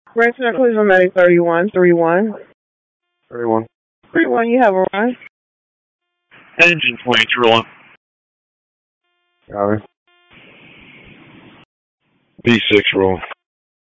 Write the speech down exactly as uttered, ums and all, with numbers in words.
Branson Cleveland Medic thirty-one, three one. thirty-one. three one, you have a run. Engine twenty-two rolling. Copy. B six rolling.